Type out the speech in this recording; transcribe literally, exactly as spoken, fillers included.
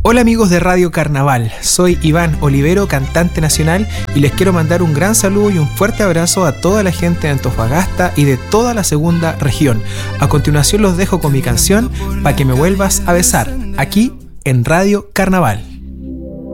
Hola amigos de Radio Carnaval, soy Iván Olivero, cantante nacional, y les quiero mandar un gran saludo y un fuerte abrazo a toda la gente de Antofagasta y de toda la segunda región. A continuación los dejo con mi canción Pa' que me vuelvas a besar, aquí en Radio Carnaval.